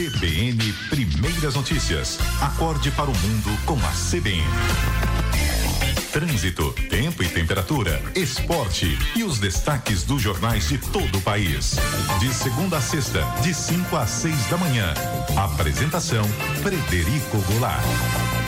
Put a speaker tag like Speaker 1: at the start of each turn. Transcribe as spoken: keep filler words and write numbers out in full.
Speaker 1: C B N Primeiras Notícias. Acorde para o mundo com a C B N. Trânsito, tempo e temperatura, esporte e os destaques dos jornais de todo o país. De segunda a sexta, de cinco às seis da manhã. Apresentação: Frederico Goulart.